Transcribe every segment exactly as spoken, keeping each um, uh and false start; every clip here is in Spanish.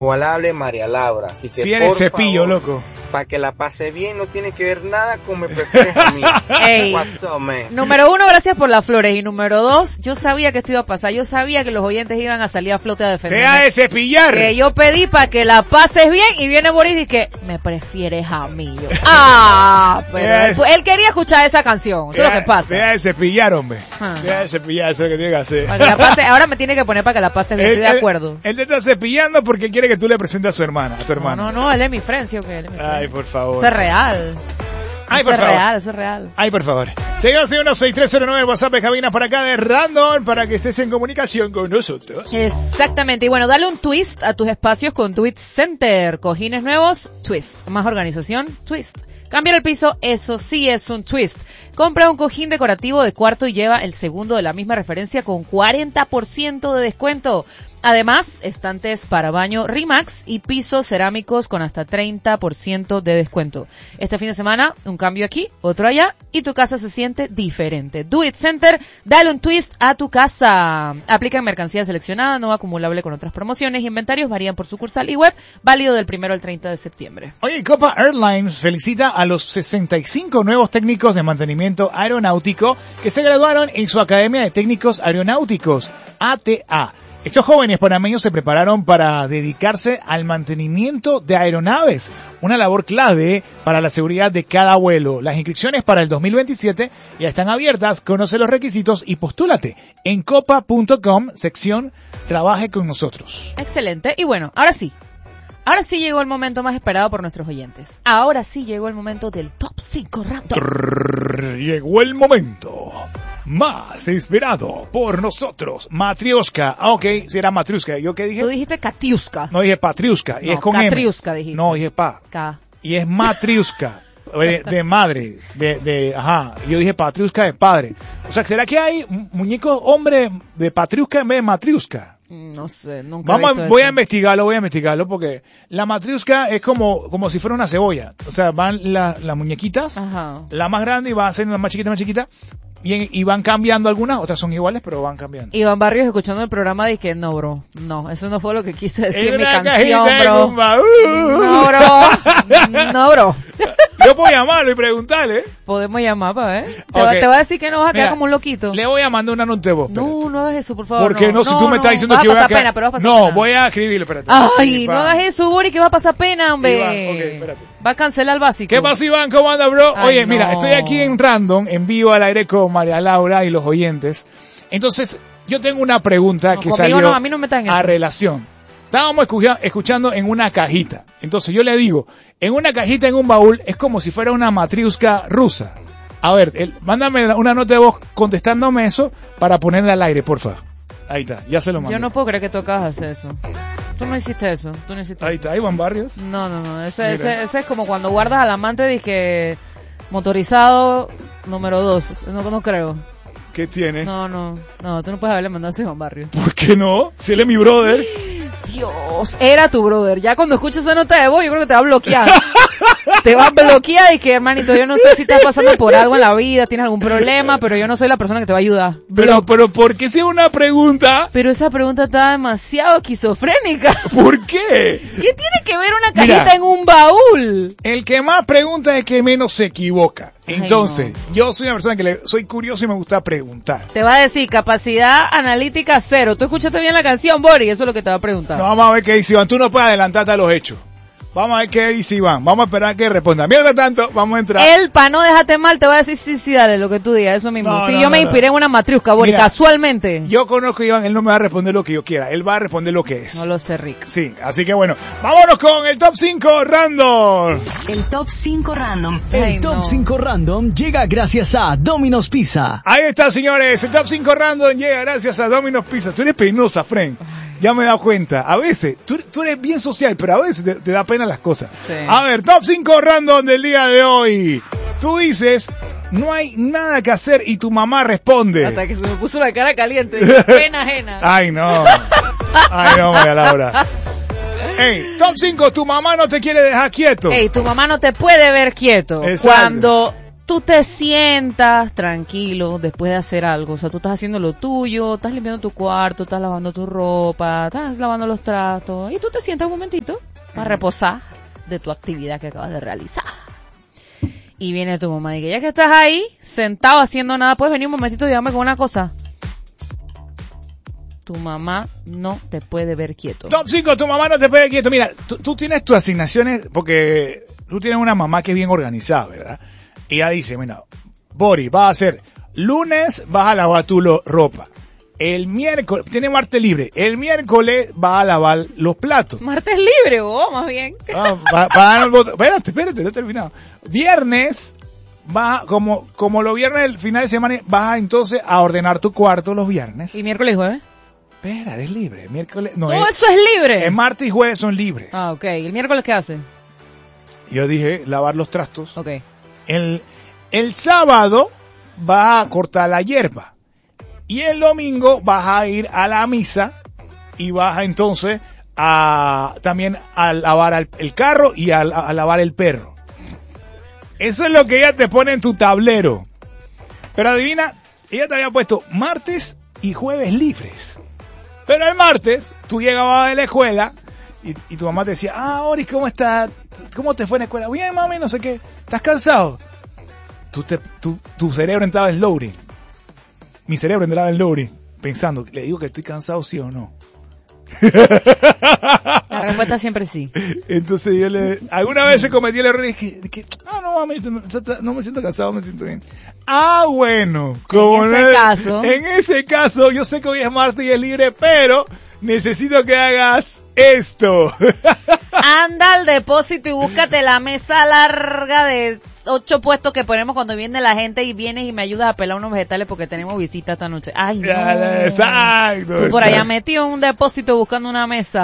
inigualable María Laura. Así que si eres por cepillo, favor, loco. Para que la pase bien, no tiene que ver nada con me prefieres a mí. Ey, What's up, man? número uno, gracias por las flores. Y número dos, yo sabía que esto iba a pasar. Yo sabía que los oyentes iban a salir a flote a defenderme. Deja de cepillar. Que yo pedí para que la pases bien y viene Boris y que me prefieres a mí. Yo, ah, pero Deja él, de- él quería escuchar esa canción. Eso es lo que pasa. Deja de cepillar, hombre. Ah. Deja de cepillar, eso es lo que tiene que hacer. Para que la pase, ahora me tiene que poner para que la pases bien, Él- estoy de él- acuerdo. Él te está cepillando porque él quiere que tú le presentes a su hermana, a tu No, hermana. no, no, él es mi friend, ¿sí o qué? Él es mi friend. Ay, por favor. Eso es real. Ay, Eso por es favor. real, eso es real. Ay, por favor. Seguimos en uno seis tres cero nueve, WhatsApp de cabina por acá de Random para que estés en comunicación con nosotros. Exactamente. Y bueno, dale un twist a tus espacios con Twist Center. Cojines nuevos, Twist. Más organización, Twist. Cambiar el piso, eso sí es un twist. Compra un cojín decorativo de cuarto y lleva el segundo de la misma referencia con cuarenta por ciento de descuento. Además, estantes para baño Rimax y pisos cerámicos con hasta treinta por ciento de descuento. Este fin de semana, un cambio aquí, otro allá, y tu casa se siente diferente. Do It Center, dale un twist a tu casa. Aplica en mercancía seleccionada, no acumulable con otras promociones y inventarios, varían por sucursal y web, válido del primero al treinta de septiembre. Oye, Copa Airlines felicita a los sesenta y cinco nuevos técnicos de mantenimiento aeronáutico que se graduaron en su Academia de Técnicos Aeronáuticos, A T A. Estos jóvenes panameños se prepararon para dedicarse al mantenimiento de aeronaves, una labor clave para la seguridad de cada vuelo. Las inscripciones para el dos mil veintisiete ya están abiertas, conoce los requisitos y postúlate en copa punto com, sección Trabaje con nosotros. Excelente. Y bueno, ahora sí. Ahora sí llegó el momento más esperado por nuestros oyentes. Ahora sí llegó el momento del Top cinco Random. Trrr, llegó el momento más esperado por nosotros. Matrioska. Ah, ok, si era Matrioska. ¿Yo qué dije? Tú dijiste Katiuska. No, dije Patriuska. Y No, es con M. Catriuska dijiste. No, dije pa. K. Y es Matriuska. De, de madre. De, de, ajá. Yo dije Patriuska de padre. O sea, ¿será que hay muñecos hombres de Patriuska en vez de Matriuska? No sé, nunca Vamos, he visto a, voy eso. a investigarlo, voy a investigarlo, porque la matriusca es como, como si fuera una cebolla. O sea, van la- las muñequitas, Ajá. la más grande y van haciendo más chiquita, más chiquita, y, en- y van cambiando algunas, otras son iguales, pero van cambiando. Iván Barrios escuchando el programa dije, no, bro, no, eso no fue lo que quise decir en mi Una canción, cajita de bro. gumba, uh. No, bro. No, bro. Yo puedo llamarlo y preguntarle. Podemos llamar para ver. Te, va, Ok. te va a decir que no vas a quedar Mira, como un loquito. Le voy a mandar una nota de voz. No, no hagas eso, por favor. Porque no, si tú me estás diciendo vas que a voy a pasar quedar- pena, pero vas a pasar No, pena. voy a escribirle, espérate. Ay, Iván. no hagas eso, Bori, que va a pasar pena, hombre. Iván, ok, espérate. Va a cancelar el básico. ¿Qué pasa, Iván? ¿Cómo anda, bro? Ay, Oye, no. mira, estoy aquí en Random, en vivo al aire con María Laura y los oyentes. Entonces, yo tengo una pregunta No, que conmigo salió no, a mí no me metan en a eso. relación. Estábamos escucha- escuchando en una cajita. Entonces yo le digo, en una cajita, en un baúl, es como si fuera una matriuska rusa. A ver, el- mándame una nota de voz contestándome eso para ponerla al aire, por favor. Ahí está, ya se lo mandé. Yo no puedo creer que tú acabas de hacer eso. Tú no hiciste eso, tú no hiciste Ahí eso. está, Iván Barrios. No, no, no, ese, Mira. ese, ese es como cuando guardas al amante de que motorizado número dos. No, no creo. ¿Qué tiene? No, no, no, tú no puedes haberle mandado eso a Iván Barrio. ¿Por qué no? Si él es mi brother. Dios, era tu brother. Ya cuando escuches esa nota de voz, yo creo que te va a bloquear. Te va a bloquear y que, hermanito, yo no sé si estás pasando por algo en la vida, tienes algún problema, pero yo no soy la persona que te va a ayudar. Pero, Block. pero, ¿por qué si es una pregunta? Pero esa pregunta está demasiado esquizofrénica. ¿Por qué? ¿Qué tiene que ver una cajita Mira. en un baúl? El que más pregunta es el que menos se equivoca. Ay, Entonces, yo soy una persona que le, soy curioso y me gusta preguntar. Te va a decir capacidad analítica cero. ¿Tú escuchaste bien la canción, Boris? Eso es lo que te va a preguntar. No, vamos a ver qué dice Iván. Tú no puedes adelantarte a los hechos. Vamos a ver qué dice Iván. Vamos a esperar que responda. Mientras tanto, vamos a entrar. Él, para no dejarte mal, te va a decir, sí, sí, dale, lo que tú digas, eso mismo. No, sí, no, yo me no, inspiré no. en una matriusca, Boris, Mira, casualmente. Yo conozco a Iván, él no me va a responder lo que yo quiera. Él va a responder lo que es. No lo sé, Rick. Sí, así que bueno, vámonos con el top cinco random. El top cinco random. El Ay, top no. cinco random llega gracias a Domino's Pizza. Ahí está, señores. El top cinco random llega gracias a Domino's Pizza. Tú eres penosa, Fren. Ya me he dado cuenta. A veces, tú, tú eres bien social, pero a veces te, te da pena las cosas. Sí. A ver, top cinco random del día de hoy. Tú dices, no hay nada que hacer y tu mamá responde. Hasta que se me puso la cara caliente. Pena ajena. Ay, no. Ay, no, María Laura. Hey, top cinco, tu mamá no te quiere dejar quieto. Ey, tu mamá no te puede ver quieto. Exacto. Cuando tú te sientas tranquilo después de hacer algo, o sea, tú estás haciendo lo tuyo, estás limpiando tu cuarto, estás lavando tu ropa, estás lavando los trastos, y tú te sientas un momentito para reposar de tu actividad que acabas de realizar. Y viene tu mamá y que ya que estás ahí, sentado haciendo nada, puedes venir un momentito y dígame con una cosa. Tu mamá no te puede ver quieto. Top cinco, tu mamá no te puede ver quieto. Mira, tú, tú tienes tus asignaciones, porque tú tienes una mamá que es bien organizada, ¿verdad? Y ella dice, mira, Bori, vas a hacer, lunes vas a lavar tu lo, ropa. El miércoles, tiene martes libre, el miércoles vas a lavar los platos. Martes libre, vos, más bien. Ah, va, va a dar el voto. Espérate, espérate, no he terminado. Viernes, vas a, como, como los viernes, el final de semana, vas a, entonces a ordenar tu cuarto los viernes. ¿Y miércoles y jueves? Espera, es libre, miércoles, no, Todo es, eso es libre. es martes y jueves son libres. Ah, ok. ¿Y el miércoles qué hace? Yo dije, lavar los trastos. Ok. El, el sábado vas a cortar la hierba. Y el domingo vas a ir a la misa y vas a, entonces a también a lavar al, el carro y a, a lavar el perro. Eso es lo que ella te pone en tu tablero. Pero adivina, ella te había puesto martes y jueves libres. Pero el martes tú llegabas de la escuela y, y tu mamá te decía, ah, Oris, ¿cómo estás? ¿Cómo te fue en la escuela? Bien, mami, no sé qué. ¿Estás cansado? Tú te, tu, tu cerebro entraba en loading. Mi cerebro entraba en loading, pensando, ¿le digo que estoy cansado, sí o no? La respuesta siempre sí. Entonces yo le... Alguna vez cometí el error y dije, que, ah, no, mami, no me siento cansado, me siento bien. Ah, bueno. Como en ese no, caso. En ese caso, yo sé que hoy es martes y es libre, pero necesito que hagas esto. Anda al depósito y búscate la mesa larga de ocho puestos que ponemos cuando viene la gente y vienes y me ayudas a pelar unos vegetales porque tenemos visita esta noche. Ay, no. Exacto. Tú por allá metido en un depósito buscando una mesa.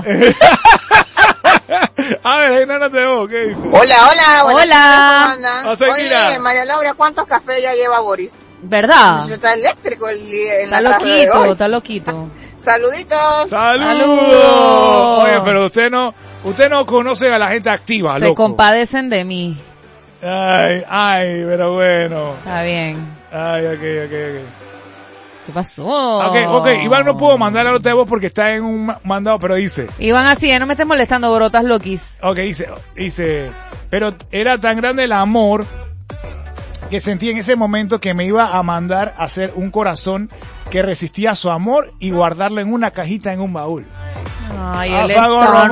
A ver, ahí no te veo, ¿qué dice? Hola, hola. Hola. ¿Cómo andan? O sea, Oye, Kira. María Laura, ¿cuántos cafés ya lleva Boris? ¿Verdad? Está eléctrico el, en Está la tarde de loquito, hoy. está loquito. Saluditos. ¡Saludos! ¡Saludos! Oye, pero usted no, usted no conoce a la gente activa, Se loco. compadecen de mí. Ay, ay, pero bueno. Está bien. Ay, ok, ok, ok. ¿Qué pasó? Ok, ok, Iván no pudo mandar la nota de voz porque está en un ma- mandado, pero dice, Iván, así, no me estés molestando, brotas loquis. ok, dice, dice, pero era tan grande el amor que sentí en ese momento que me iba a mandar a hacer un corazón que resistía su amor y guardarlo en una cajita en un baúl. Ay, él es Afago tan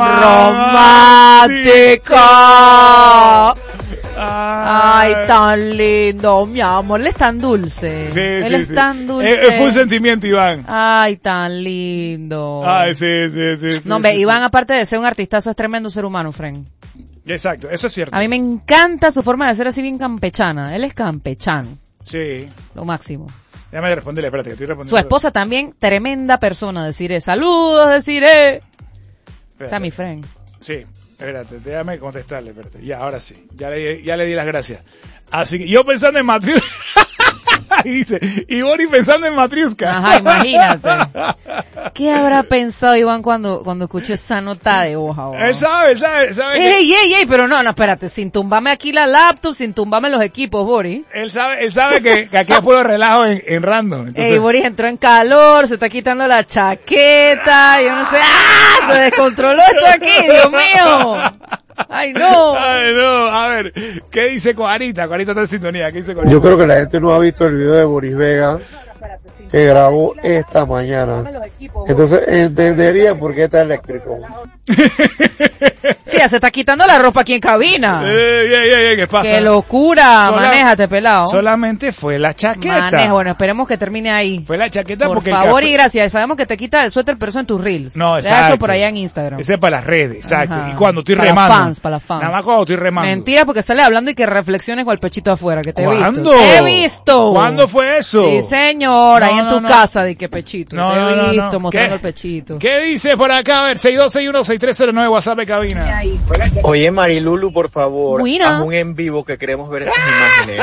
romántico. romántico. Ay, Ay, tan lindo, mi amor. Él es tan dulce. Sí, Él sí, es sí. tan dulce. Eh, eh, fue un sentimiento, Iván. Ay, tan lindo. Ay, sí, sí, sí. sí No, hombre, sí, Iván, sí. aparte de ser un artistazo, es tremendo ser humano, Fren. Exacto, eso es cierto. A mí me encanta su forma de ser así bien campechana. Él es campechano. Sí. Lo máximo. Déjame responderle, espérate, que estoy respondiendo. Su esposa también, tremenda persona, deciré. Saludos, deciré. O sea, mi Fren. Sí, espérate, déjame contestarle, espérate. Ya, ahora sí. Ya le, ya le di las gracias. Así que yo pensando en Matriuska. Y dice, y Boris pensando en Matriuska. Ajá, imagínate. ¿Qué habrá pensado Iván cuando, cuando escuchó esa nota de hoja? Oh? Él sabe, él sabe, sabe que, Ey, ey, ey, pero no, no, espérate, sin tumbarme aquí la laptop, sin tumbarme los equipos, Boris. él sabe, él sabe que, que aquí es puro relajo en, en random. Entonces, Ey, Boris entró en calor, se está quitando la chaqueta, yo no sé, ¡ah! Se descontroló esto aquí, Dios mío. Ay, no. Ay, no, a ver, ¿qué dice Cuarita? Cuarita está en sintonía, ¿qué dice Cuarita? Yo creo que la gente no ha visto el video de Boris Vega que grabó esta mañana. Entonces entendería por qué está eléctrico. Sí, ya se está quitando la ropa aquí en cabina. Ey, ey, ey, ey, ¿qué pasa? ¡Qué locura! Sola- Manéjate, pelado. Solamente fue la chaqueta. Maneja, bueno, esperemos que termine ahí. Fue la chaqueta Por porque el favor café- y gracias. Sabemos que te quita el suéter, pero eso en tus reels. No, Deja exacto. eso por allá en Instagram. Ese es para las redes, exacto. Ajá. Y cuando estoy Para remando. las fans, para las fans. Nada más cuando estoy remando. Mentira, porque sale hablando y que reflexiones con el pechito afuera, que te he ¿Cuándo? visto. Te he visto. ¿Cuándo fue eso? Sí, señor, ahí No, en no, tu no. casa, de que pechito. No, te no, he no, visto no. mostrando ¿Qué? el pechito. ¿Qué dice por acá? A ver, seis dos seis uno seis tres cero nueve, WhatsApp de cabina. Oye, Marilulu, por favor, Buena. haz un en vivo que queremos ver esas imágenes.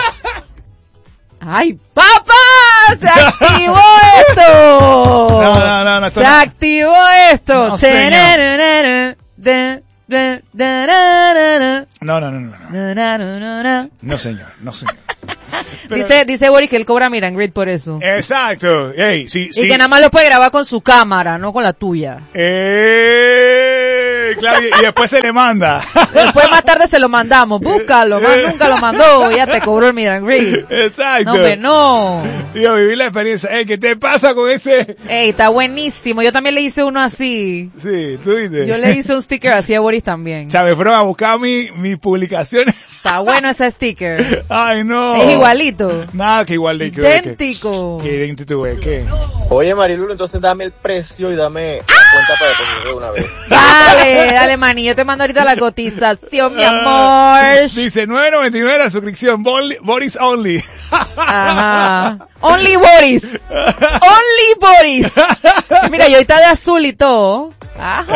¡Ay, papá! ¡Se activó esto! No, no, no, no, esto ¡Se no. activó esto! No, señor. Tararara, da, da, dararara, No, no, no, no, no. dararara. No, señor, no, señor. Pero- dice, dice Boris que él cobra Meet and Greet por eso. Exacto. Ey, sí, Y sí. que nada más lo puede grabar con su cámara, no con la tuya. Eh, claro, y, y después se le manda. Después más tarde se lo mandamos. Búscalo, más nunca lo mandó. Ya te cobró el Meet and Greet. Exacto. No, hombre, no. Yo viví la experiencia. Ey, ¿qué te pasa con ese? Ey, está buenísimo. Yo también le hice uno así. Sí, tú dices. Yo le hice un sticker así a Boris también. ¿Sabes? Fueron a buscar mi, mis publicaciones. Está bueno ese sticker. Ay, no. Es igualito. Nada que igualito. Idéntico. ¿Qué idéntico, güey? ¿Qué? Oye, Marilu, entonces dame el precio y dame la cuenta para depositar de una vez. Dale, dale, mani. Yo te mando ahorita la cotización, mi amor. Dice nueve noventa y nueve la suscripción. Bol- Boris Only. Ajá. Only Boris. Only Boris. Y mira, yo ahorita de azul y todo. Ajá.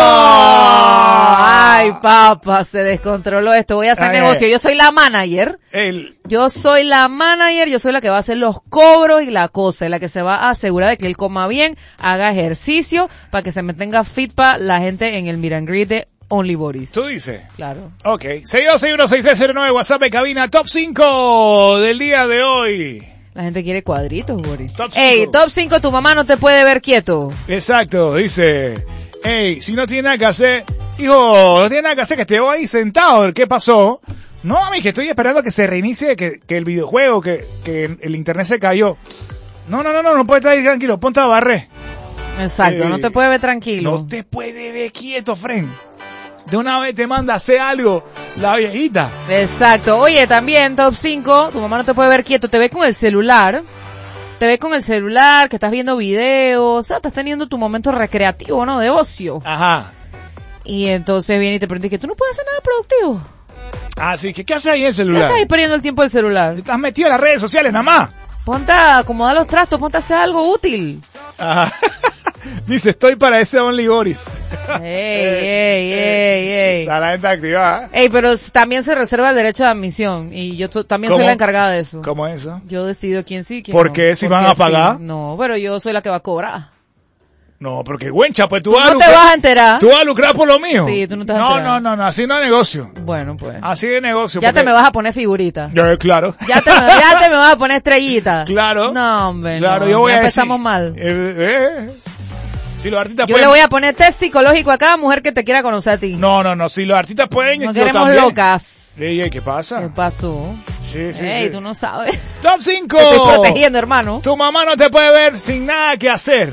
Ah. Ay, papá, se descontroló esto. Voy a hacer Ay, negocio. ay. Yo soy la manager. El, Yo soy la manager, yo soy la que va a hacer los cobros y la cosa, y la que se va a asegurar de que él coma bien, haga ejercicio, para que se me tenga fit para la gente en el Meet and Greet de Only Boris. ¿Tú dices? Claro. Ok. seis dos seis uno seis tres cero nueve WhatsApp en cabina. Top cinco del día de hoy. La gente quiere cuadritos, Boris. Top cinco. Ey, top cinco, tu mamá no te puede ver quieto. Exacto. Dice, hey, si no tiene nada que hacer, hijo, no tiene nada que hacer, que esté ahí sentado. ¿Qué pasó? No, mami, que estoy esperando que se reinicie, que, que el videojuego, que, que el internet se cayó. No, no, no, no, no puede estar ahí tranquilo, ponte a barrer. Exacto, Eh, no te puede ver tranquilo. No te puede ver quieto, friend. De una vez te manda a hacer algo la viejita. Exacto. Oye, también, top cinco, tu mamá no te puede ver quieto, te ve con el celular. Te ve con el celular, que estás viendo videos, o sea, estás teniendo tu momento recreativo, ¿no? De ocio. Ajá. Y entonces viene y te pregunta que tú no puedes hacer nada productivo. Así que, ¿qué haces ahí en el ¿Qué celular? estás ahí perdiendo el tiempo del celular? Estás metido en las redes sociales nada más. Ponte a acomodar los trastos, ponte a hacer algo útil. Ajá. Dice, estoy para ese Only Boris. Ey, ey, ey, ey. Está la gente activada. Ey, pero s- también se reserva el derecho de admisión. Y yo to- también soy ¿Cómo? la encargada de eso. ¿Cómo es eso? Yo decido quién sí, quién ¿Por no. qué? ¿Si Porque van a pagar? sí. No, pero yo soy la que va a cobrar. No, porque güencha, pues tú, Tú vas a no te lucrar. vas a enterar. Tú vas a lucrar por lo mío. Sí, tú no te vas a No, enterar. no, no, no, así no es negocio. Bueno, pues. Así es negocio. Ya te porque- me vas a poner figurita. Ya, claro. Ya te, ya te me vas a poner estrellita. Claro. No, hombre, Claro, no. yo voy ya a empezamos decir- mal. Eh, eh. Si los artistas Yo pueden... le voy a poner test psicológico a cada mujer que te quiera conocer a ti. No, no, no, si los artistas pueden, No yo queremos también. locas. Ey, ey, ¿qué ¿Qué pasa? pasó? Sí, sí, Ey, sí. tú no sabes. Top cinco. Te estoy protegiendo, hermano. Tu mamá no te puede ver sin nada que hacer.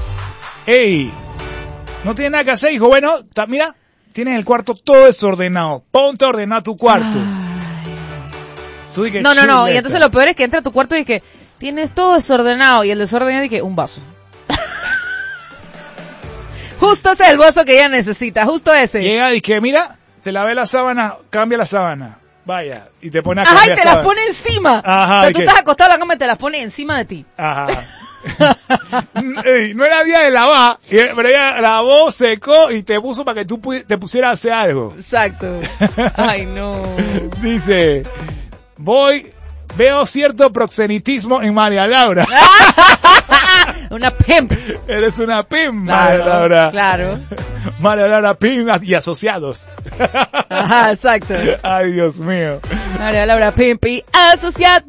Ey, no tienes nada que hacer, hijo. Bueno, ta- mira, tienes el cuarto todo desordenado. Ponte a ordenar tu cuarto. Tú di que No, no, no. chuleta. Y entonces lo peor es que entra a tu cuarto y que tienes todo desordenado. Y el desorden es de que un vaso. Justo ese es el vaso que ella necesita. Justo ese. Llega y que, mira, te lavé la sábana, cambia la sábana. Vaya, y te pone a Ajá, cambiar y te las sábana. pone encima. Ajá, O sea, ¿y tú qué? estás acostado en la cama y te las pone encima de ti. Ajá. Ey, no era día de lavar, y- pero ella lavó, secó y te puso para que tú pu- te pusieras a hacer algo. Exacto. Ay, no. Dice, voy, veo cierto proxenitismo en María Laura. Una pimp. Eres una pim, María Claro, Laura. claro. María Laura Pim y asociados. Ajá, exacto. Ay, Dios mío. María Laura Pimp y asociados.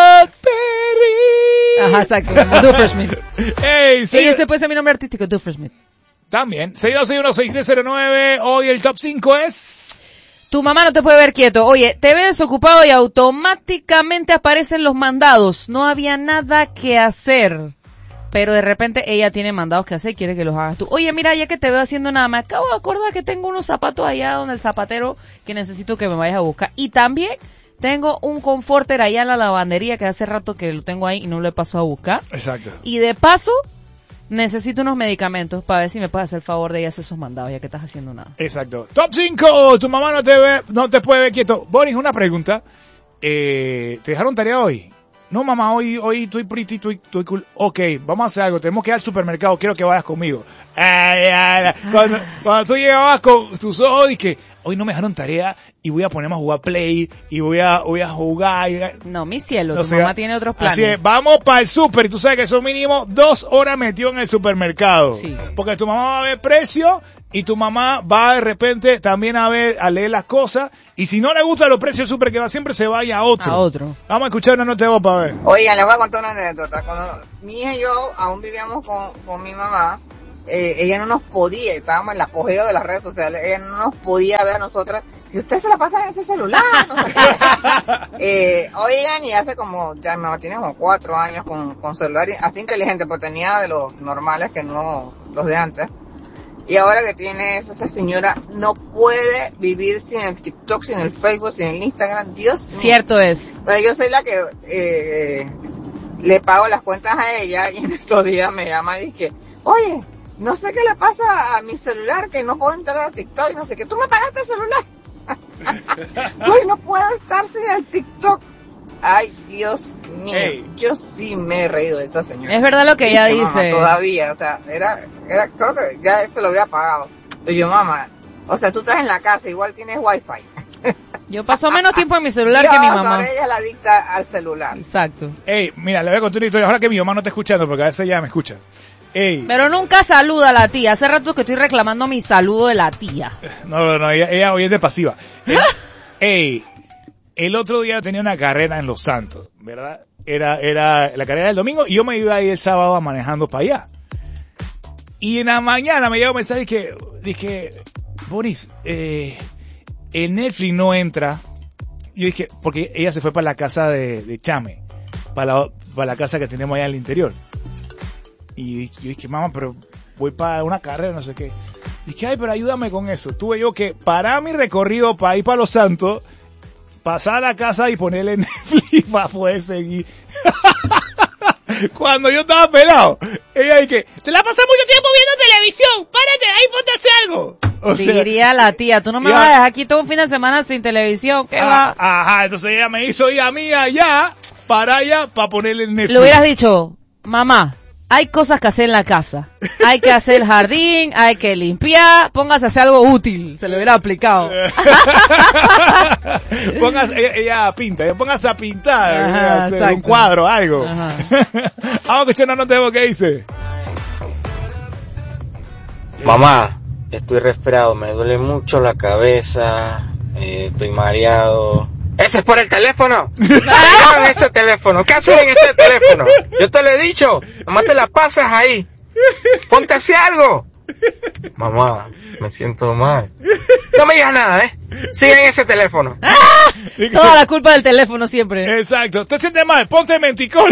Ajá, exacto. Como Duffersmith. Ey, sí. Ey, ese puede ser mi nombre artístico, Duffersmith. También. seis dos seis uno seis tres cero nueve. Hoy el top cinco es... Tu mamá no te puede ver quieto. Oye, te ve desocupado y automáticamente aparecen los mandados. No había nada que hacer. Pero de repente ella tiene mandados que hacer y quiere que los hagas tú. Oye, mira, ya que te veo haciendo nada, me acabo de acordar que tengo unos zapatos allá donde el zapatero que necesito que me vayas a buscar. Y también tengo un conforter allá en la lavandería que hace rato que lo tengo ahí y no lo he pasado a buscar. Exacto. Y de paso, necesito unos medicamentos para ver si me puedes hacer el favor de ir a hacer esos mandados ya que estás haciendo nada. Exacto. Top cinco. Tu mamá no te ve, no te puede ver quieto. Boris, una pregunta. Eh, ¿te dejaron tarea hoy? No, mamá, hoy, hoy estoy pretty, estoy, estoy cool. Ok, vamos a hacer algo. Tenemos que ir al supermercado. Quiero que vayas conmigo. Ay, ay, ay. Cuando, cuando tú llegabas con tus ojos y que hoy no me dejaron tarea y voy a ponerme a jugar Play y voy a, voy a jugar. Y, No, mi cielo, o tu sea, mamá tiene otros planes. Así es, vamos para el super y tú sabes que son mínimo dos horas metido en el supermercado. Sí. Porque tu mamá va a ver precio y tu mamá va de repente también a ver, a leer las cosas, y si no le gusta los precios súper que va siempre se vaya a otro. A otro. Vamos a escuchar una nota de voz para ver. Oigan, les voy a contar una anécdota. Cuando mi hija y yo aún vivíamos con, con mi mamá, eh, ella no nos podía, estábamos en el apogeo de las redes sociales, ella no nos podía ver a nosotras. Si usted se la pasa en ese celular, no sé qué. eh, oigan, y hace como, ya mi mamá tiene como cuatro años con, con celular, así inteligente, pues tenía de los normales que no, los de antes. Y ahora que tiene eso, esa señora no puede vivir sin el TikTok, sin el Facebook, sin el Instagram. Dios mío. Cierto es. Pues yo soy la que eh, le pago las cuentas a ella, y en estos días me llama y dice, oye, no sé qué le pasa a mi celular, que no puedo entrar a TikTok, y no sé qué. ¿Tú me pagaste el celular? Uy, no puedo estar sin el TikTok. Ay, Dios mío, hey. Yo sí me he reído de esa señora. Es verdad lo que ella dice. dice. Mamá, todavía, o sea, era, era, creo que ya se lo había pagado. Y yo, mamá, o sea, tú estás en la casa, igual tienes wifi. Yo paso menos tiempo en mi celular Dios, que mi mamá. Ahora ella es la adicta al celular. Exacto. Ey, mira, le voy a contar una historia, ahora que mi mamá no está escuchando, porque a veces ella me escucha. Ey. Pero nunca saluda a la tía. Hace rato que estoy reclamando mi saludo de la tía. No, no, no, ella, ella hoy es de pasiva. Ey, ey, el otro día tenía una carrera en Los Santos, ¿verdad? Era, era la carrera del domingo y yo me iba ahí el sábado manejando para allá. Y en la mañana me llegó un mensaje que, dije, Boris, eh, el Netflix no entra. Yo dije, porque ella se fue para la casa de, de Chame, para la, para la casa que tenemos allá en el interior. Y yo dije, mamá, pero voy para una carrera, no sé qué. Dije, ay, pero ayúdame con eso. Tuve yo que parar mi recorrido para ir para Los Santos, pasar a la casa y ponerle Netflix para poder seguir. Cuando yo estaba pelado, ella dije, te la pasas mucho tiempo viendo televisión, párate, ahí ponte a hacer algo. O sea, diría la tía, tú no me ya, vas a dejar aquí todo un fin de semana sin televisión, ¿qué ah, va? Ajá, entonces ella me hizo ir a mí allá, para allá, para ponerle Netflix. Le hubieras dicho, mamá, hay cosas que hacer en la casa. Hay que hacer el jardín, hay que limpiar, póngase a hacer algo útil. Se le hubiera aplicado. Póngase, ella, ella pinta, póngase a pintar, ajá, a hacer un cuadro, algo. Ajá. Vamos a escuchar una nota de voz que dice. Mamá, estoy resfriado, me duele mucho la cabeza, eh, estoy mareado. Ese es por el teléfono. Llevan ese teléfono. ¿Qué haces en este teléfono? Yo te lo he dicho. Nomás te la pasas ahí. Ponte a hacer algo. Mamá, me siento mal. No me digas nada, ¿eh? Sigue en ese teléfono. ¡Ah! Toda la culpa del teléfono siempre. Exacto. ¿Te sientes mal? Ponte menticol.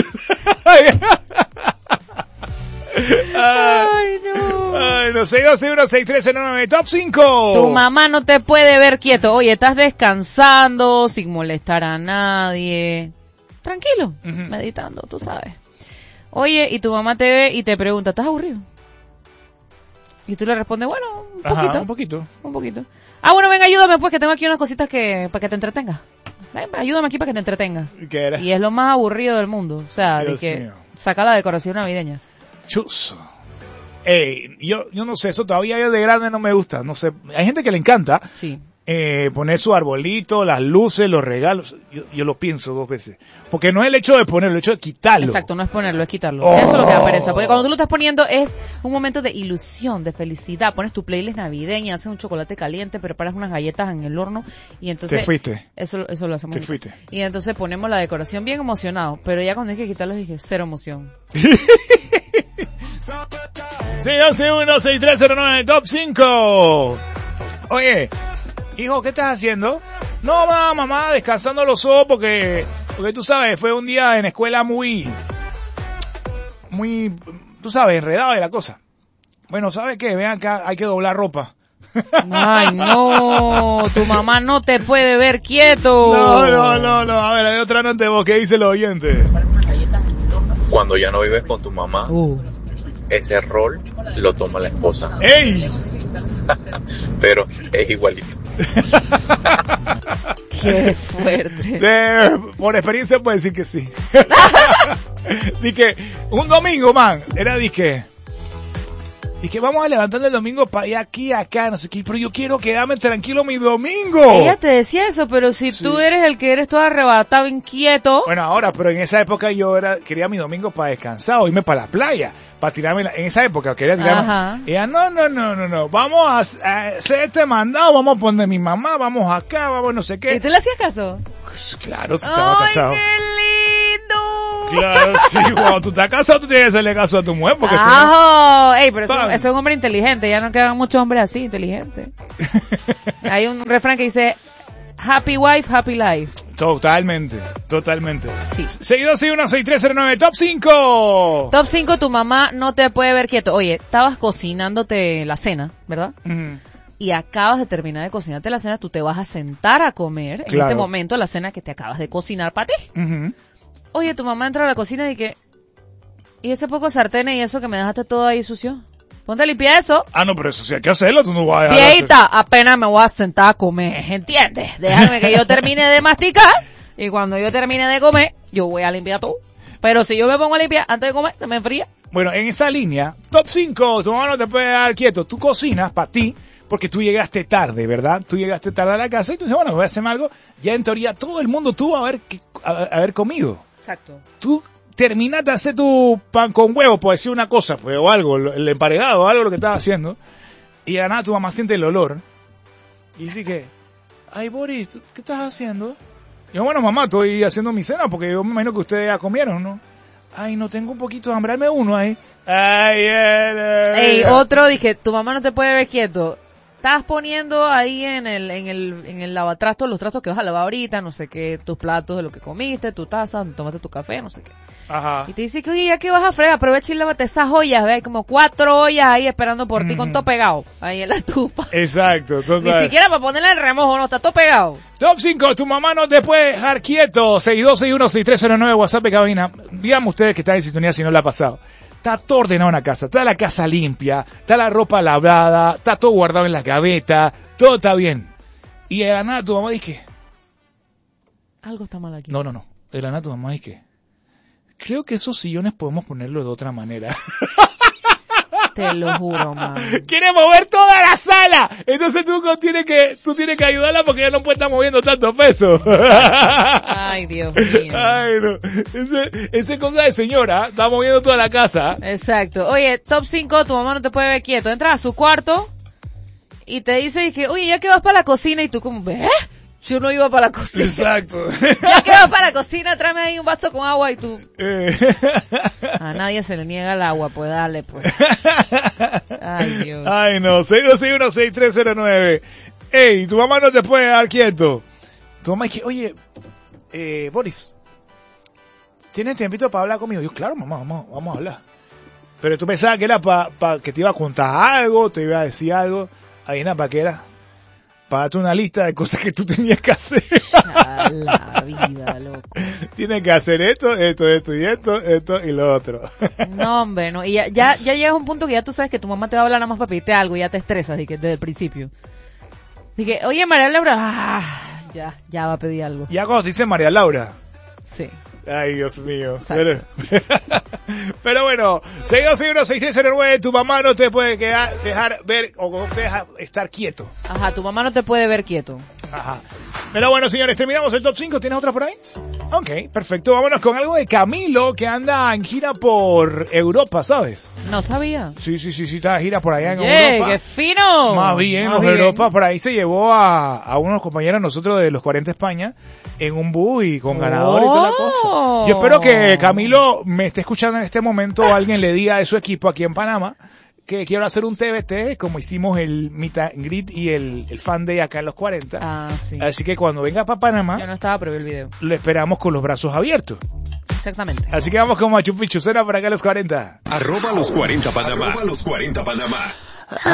Ay, no. Ay, no. seis dos seis uno seis tres cero nueve Top cinco. Tu mamá no te puede ver quieto. Oye, estás descansando, sin molestar a nadie. Tranquilo, uh-huh. Meditando, tú sabes. Oye, y tu mamá te ve y te pregunta, ¿estás aburrido? Y tú le respondes, bueno, un poquito. Ajá, un poquito. Un poquito. Ah, bueno, ven, ayúdame pues, que tengo aquí unas cositas que para que te entretengas. Ven, ayúdame aquí para que te entretengas. ¿Qué era? Y es lo más aburrido del mundo. O sea, Dios de que mío. saca la decoración navideña. Chuzo. Ey, yo, yo no sé, eso todavía yo de grande no me gusta, no sé, hay gente que le encanta. Sí. Eh, poner su arbolito, las luces, los regalos, yo, yo lo pienso dos veces. Porque no es el hecho de ponerlo, el hecho de quitarlo. Exacto, no es ponerlo, es quitarlo. Oh. Eso es lo que da pereza. Porque cuando tú lo estás poniendo es un momento de ilusión, de felicidad. Pones tu playlist navideña, haces un chocolate caliente, preparas unas galletas en el horno y entonces... Te fuiste. Eso, eso lo hacemos. Te fuiste. Y entonces ponemos la decoración bien emocionado. Pero ya cuando hay que quitarlo dije, cero emoción. seis dos uno seis tres cero nueve Top cinco. Oye, hijo, ¿qué estás haciendo? No, mamá, mamá, descansando los ojos porque, porque tú sabes, fue un día en escuela muy, muy, tú sabes, enredado de la cosa. Bueno, ¿sabes qué? Ven acá, hay que doblar ropa. Ay, no, tu mamá no te puede ver quieto. No, no, no, no, a ver, hay otra nota de voz que dice los oyentes. Cuando ya no vives con tu mamá, uh. ese rol lo toma la esposa. ¡Ey! Pero es igualito. Qué fuerte. De, por experiencia puedo decir que sí. Dije, un domingo, man, era dije, Dije, vamos a levantar el domingo para ir aquí, acá, no sé qué, pero yo quiero quedarme tranquilo mi domingo. Ella te decía eso, pero si sí. tú eres el que eres todo arrebatado, inquieto. Bueno, ahora, pero en esa época yo era quería mi domingo para descansar, o irme para la playa, para tirarme, la, en esa época quería tirarme. Ajá. Ella, no, no, no, no, no, vamos a, a hacer este mandado, vamos a poner a mi mamá, vamos acá, vamos no sé qué. ¿Y tú le hacías caso? Claro, si estaba ¡Ay, casado. qué lindo! Claro, sí, cuando tú estás casado tú tienes que hacerle caso a tu mujer porque ¡Ah! Si no... Ey, pero eso, eso es un hombre inteligente, ya no quedan muchos hombres así, inteligentes. Hay un refrán que dice, happy wife, happy life. Totalmente, totalmente. Sí. seis dos seis uno seis tres cero nueve, top cinco. Top cinco, tu mamá no te puede ver quieto. Oye, estabas cocinándote la cena, ¿verdad? Uh-huh. Y acabas de terminar de cocinarte la cena, tú te vas a sentar a comer claro. en este momento la cena que te acabas de cocinar para ti. Uh-huh. Oye, tu mamá entra a la cocina y que, ¿y ese poco sartén y eso que me dejaste todo ahí sucio? Ponte a limpiar eso. Ah, no, pero eso sí hay que hacerlo, tú no vas a dejar. Viejita, apenas me voy a sentar a comer, ¿entiendes? Déjame que yo termine de masticar y cuando yo termine de comer, yo voy a limpiar todo. Pero si yo me pongo a limpiar antes de comer, se me enfría. Bueno, en esa línea, top cinco, tu mamá no te puede dar quieto. Tú cocinas para ti, porque tú llegaste tarde, ¿verdad? Tú llegaste tarde a la casa y tú dices, bueno, voy a hacer algo. Ya en teoría todo el mundo tuvo a haber, a, haber comido. Exacto. Tú terminas de hacer tu pan con huevo, por decir una cosa, pues, o algo, el emparedado, algo lo que estabas haciendo, y de la nada tu mamá siente el olor, y dice que, ay, Boris, ¿qué estás haciendo? Y yo, bueno, mamá, estoy haciendo mi cena, porque yo me imagino que ustedes ya comieron, ¿no? Ay, no, tengo un poquito de hambre, dame uno ahí. Ay, eh, Ey, otro, dije, tu mamá no te puede ver quieto. Estás poniendo ahí en el, en el, en el lavatrastos los trastos que vas a lavar ahorita, no sé qué, tus platos de lo que comiste, tu taza, tomaste tu café, no sé qué. Ajá. Y te dice que, oye, ya que vas a fregar, aprovecha y lávate esas ollas, ¿ve? Hay como cuatro ollas ahí esperando por mm. ti con todo pegado, ahí en la estufa. Exacto, total. Ni siquiera para ponerle el remojo, no, está todo pegado. Top cinco, tu mamá no te puede dejar quieto. seis dos seis uno seis tres cero nueve, WhatsApp de cabina. Díganme ustedes que están en sintonía si no la ha pasado. Está todo ordenado en la casa, está la casa limpia, está la ropa lavada, está todo guardado en las gavetas, todo está bien. Y de la nada tu mamá dice, algo está mal aquí. No, no, no. De la nada tu mamá dice, creo que esos sillones podemos ponerlo de otra manera. Te lo juro, man. Quiere mover toda la sala. Entonces tú tienes que, tú tienes que ayudarla porque ella no puede estar moviendo tanto peso. Ay, Dios mío. Ay, no. Ese, ese cosa de señora, está moviendo toda la casa. Exacto. Oye, top cinco, tu mamá no te puede ver quieto. Entras a su cuarto y te dice que, oye, ya que vas para la cocina y tú como, ¿eh? Yo no iba para la cocina. Exacto. Ya que vas para la cocina, tráeme ahí un vaso con agua y tú. Eh. A nadie se le niega el agua, pues dale, pues. Ay, Dios. Ay, no. seis dos seis uno seis tres cero nueve. Ey, tu mamá no te puede dar quieto. Tu mamá dice, oye, eh, Boris, ¿tienes tiempito para hablar conmigo? Yo, claro, mamá, vamos, vamos a hablar. Pero tú pensabas que era para pa que te iba a contar algo, te iba a decir algo. Ahí nada, ¿para qué era? Para darte una lista de cosas que tú tenías que hacer. A la vida, loco. Tienes que hacer esto, esto, esto y esto, esto y lo otro. No, hombre, no. Y ya, ya, ya llegas a un punto que ya tú sabes que tu mamá te va a hablar nada más para pedirte algo y ya te estresas y que desde el principio. Dije, oye, María Laura, ah, ya, ya va a pedir algo. Ya cuando dice María Laura. Sí. Ay, Dios mío. Pero, pero bueno, seis dos seis uno seis tres cero nueve, tu mamá no te puede quedar, dejar ver o no te deja estar quieto. Ajá, tu mamá no te puede ver quieto. Ajá. Pero bueno, señores, terminamos el top cinco. ¿Tienes otra por ahí? Ok, perfecto. Vámonos con algo de Camilo, que anda en gira por Europa, ¿sabes? No sabía. Sí, sí, sí, sí, está de gira por allá en Oye, Europa. ¡qué fino! Más bien, Más los bien. Europa, por ahí se llevó a, a unos compañeros nosotros de los cuarenta España en un bus y con ganador y toda la cosa. Yo espero que Camilo me esté escuchando en este momento o alguien le diga de su equipo aquí en Panamá que quiero hacer un T B T como hicimos el Meet and Greet y el, el Fan Day acá en los cuarenta. Ah, sí. Así que cuando venga para Panamá, Yo no estaba, pero vi el video. lo esperamos con los brazos abiertos. Exactamente. Así que vamos con Machu Picchu, cena para acá en los cuarenta. Arroba los cuarenta Panamá. Arroba los cuarenta Panamá.